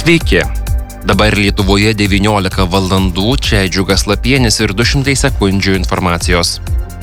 Sveiki. Dabar Lietuvoje 19 valandų, čia Džiugas Lapienis ir 200 sekundžių informacijos.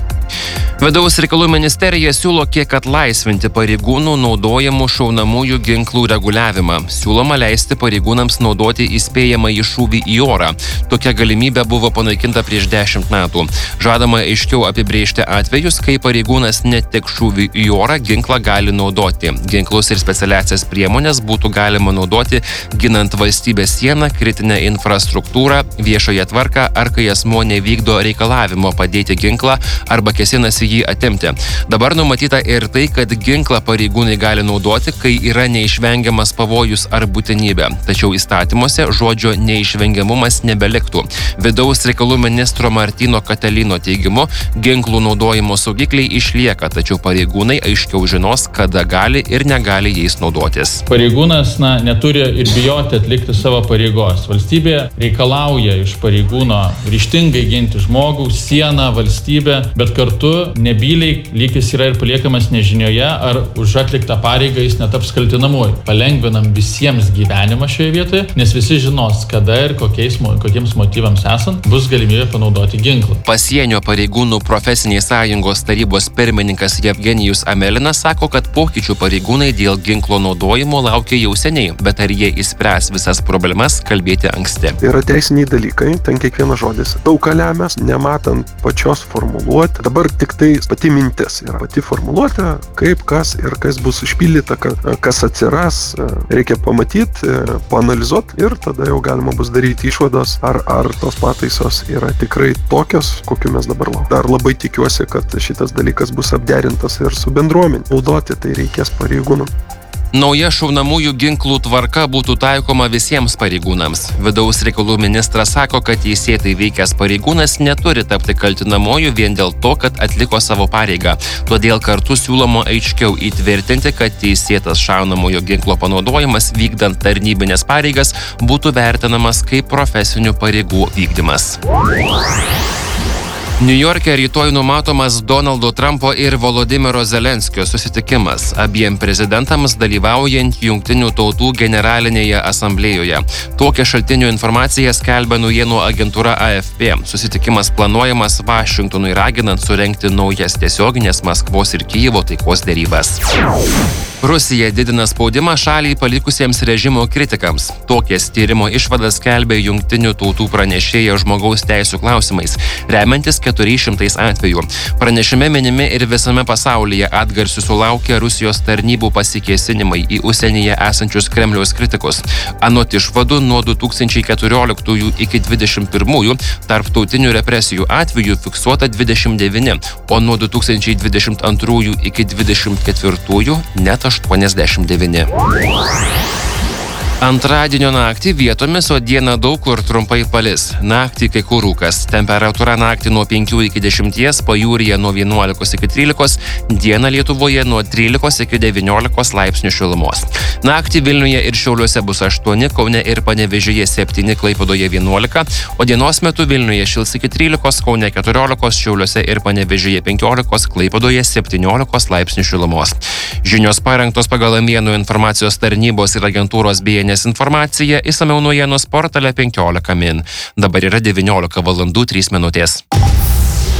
Vidaus reikalų ministerija siūlo kiek atlaisvinti pareigūnų naudojamų šaunamųjų ginklų reguliavimą. Siūloma leisti pareigūnams naudoti įspėjamąjį šūvį į orą. Tokia galimybė buvo panaikinta prieš 10 metų. Žadama aiškiau apibrėžti atvejus, kai pareigūnas ne tik šūvį į orą ginklą gali naudoti. Ginklus ir specialiasias priemonės būtų galima naudoti ginant valstybės sieną, kritinę infrastruktūrą, viešąją tvarką ar kai asmuo nevykdo reikalavimo padėti ginklą arba kėsinasi jį atimti. Dabar numatyta ir tai, kad ginklą pareigūnai gali naudoti, kai yra neišvengiamas pavojus ar būtinybė. Tačiau įstatymuose žodžio neišvengiamumas nebeliktų. Vidaus reikalų ministro Martyno Katelino teigimu, ginklų naudojimo saugikliai išlieka, tačiau pareigūnai aiškiau žinos, kada gali ir negali jais naudotis. Pareigūnas neturi ir bijoti atlikti savo pareigos. Valstybė reikalauja iš pareigūno ryžtingai ginti žmogų, sieną, valstybę, bet kartu nebyliai lygis yra ir paliekamas nežinioje, ar už atliktą pareigą jis netaps kaltinamuoju. Palengvinam visiems gyvenimą šioje vietoje, nes visi žinos, kada ir kokiems motyvams esant bus galimybė panaudoti ginklą. Pasienio pareigūnų profesinės sąjungos tarybos pirmininkas Jevgenijus Amelinas sako, kad pokyčių pareigūnai dėl ginklo naudojimo laukia jau seniai, bet ar jie išspręs visas problemas, kalbėti anksti. Tai yra teisiniai dalykai, ten kiekvienas žodis daug ką lemia, nematant pačios formuluoti. Dabar tik tai pati mintis yra, pati formuluotė, kaip, kas ir kas bus išpildyta, kas atsiras, reikia pamatyti, paanalizuoti ir tada jau galima bus daryti išvadas, ar tos pataisos yra tikrai tokios, kokiu mes dabar laukiame. Dar labai tikiuosi, kad šitas dalykas bus apderintas ir su bendruomenė. Naudoti tai reikės pareigūnam. Nauja šaunamųjų ginklų tvarka būtų taikoma visiems pareigūnams. Vidaus reikalų ministras sako, kad teisėtai veikęs pareigūnas neturi tapti kaltinamuoju vien dėl to, kad atliko savo pareigą. Todėl kartu siūloma aiškiau įtvirtinti, kad teisėtas šaunamojo ginklo panaudojimas vykdant tarnybinės pareigas būtų vertinamas kaip profesinių pareigų vykdymas. Niujorke rytoj numatomas Donaldo Trumpo ir Volodymyro Zelenskio susitikimas, abiem prezidentams dalyvaujant Jungtinių tautų generalinėje asamblėjoje. Tokią šaltinių informaciją skelbia naujienų agentūra AFP. Susitikimas planuojamas Vašingtonui raginant surengti naujas tiesioginės Maskvos ir Kijevo taikos derybas. Rusija didina spaudimą šaliai palikusiems režimo kritikams. Tokias tyrimo išvadas skelbė Jungtinių tautų pranešėja žmogaus teisų klausimais, remiantis 400 atvejų. Pranešime minimi ir visame pasaulyje atgarsių sulaukia Rusijos tarnybų pasikėsinimai į užsienyje esančius Kremliaus kritikus. Anot išvadų, nuo 2014 iki 2021 tarptautinių represijų atvejų fiksuota 29, o nuo 2022 iki 2024 net 89. Antradienio naktį vietomis, o dieną daug kur trumpai palis. Naktį kai kur rūkas. Temperatūra naktį nuo 5 iki 10, pajūryje nuo 11 iki 13, dieną Lietuvoje nuo 13 iki 19 laipsnių šilumos. Naktį Vilniuje ir Šiauliuose bus 8, Kaune ir Panevėžyje 7, Klaipėdoje 11, o dienos metu Vilniuje šils iki 13, Kaune 14, Šiauliuose ir Panevėžyje 15, Klaipėdoje 17 laipsnių šilumos. Žinios parengtos pagal Amėnų informacijos tarnybos ir agentūros BNS informacija, išsamiau naujienos portale 15 min. Dabar yra 19 valandų 3 minutės.